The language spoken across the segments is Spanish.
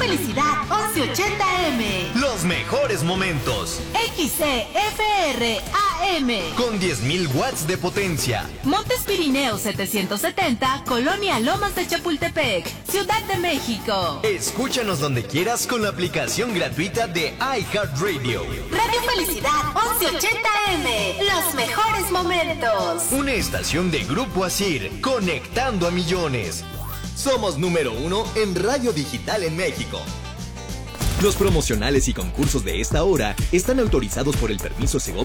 Felicidad 1180M. Los mejores momentos. XCFR AM. Con 10.000 watts de potencia. Montes Pirineos 770, Colonia Lomas de Chapultepec, Ciudad de México. Escúchanos donde quieras con la aplicación gratuita de iHeartRadio. Radio Felicidad 1180M. Los mejores momentos. Una estación de Grupo Asir, conectando a millones. Somos número 1 en radio digital en México. Los promocionales y concursos de esta hora están autorizados por el permiso Segov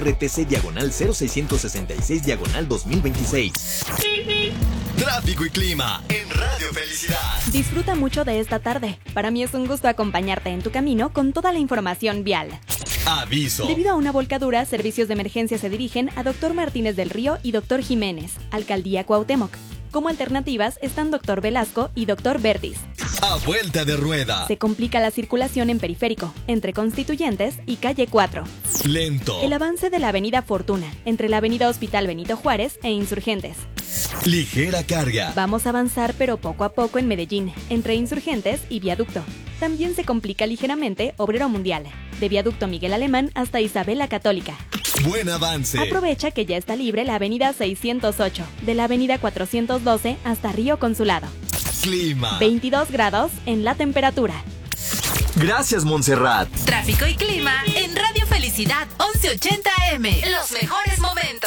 DGRTC/0666/2026. Tráfico y clima en Radio Felicidad. Disfruta mucho de esta tarde. Para mí es un gusto acompañarte en tu camino con toda la información vial. Aviso. Debido a una volcadura, servicios de emergencia se dirigen a Dr. Martínez del Río y Dr. Jiménez, Alcaldía Cuauhtémoc. Como alternativas están Dr. Velasco y Dr. Vertis. A vuelta de rueda. Se complica la circulación en Periférico, entre Constituyentes y Calle 4. Lento. El avance de la Avenida Fortuna, entre la Avenida Hospital Benito Juárez e Insurgentes. Ligera carga. Vamos a avanzar pero poco a poco en Medellín, entre Insurgentes y Viaducto. También se complica ligeramente Obrero Mundial, de Viaducto Miguel Alemán hasta Isabel la Católica. Buen avance. Aprovecha que ya está libre la Avenida 608, de la Avenida 412 hasta Río Consulado. Clima. 22 grados en la temperatura. Gracias, Montserrat. Tráfico y clima en Radio Felicidad 1180M. Los mejores momentos.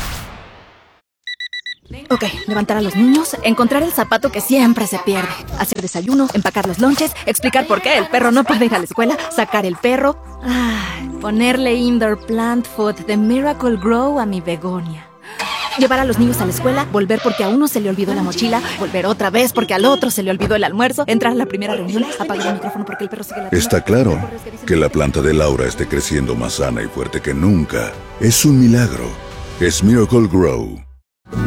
Ok, levantar a los niños, encontrar el zapato que siempre se pierde, hacer desayuno, empacar los lonches, explicar por qué el perro no puede ir a la escuela, sacar el perro, ponerle indoor plant food de Miracle Grow a mi begonia. Llevar a los niños a la escuela, volver porque a uno se le olvidó la mochila, volver otra vez porque al otro se le olvidó el almuerzo, entrar a la primera reunión, apagar el micrófono porque el perro sigue ladrando. Está claro que la planta de Laura esté creciendo más sana y fuerte que nunca. Es un milagro. Es Miracle Grow.